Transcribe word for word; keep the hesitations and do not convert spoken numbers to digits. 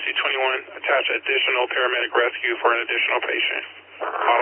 twenty-one, attach additional paramedic rescue for an additional patient.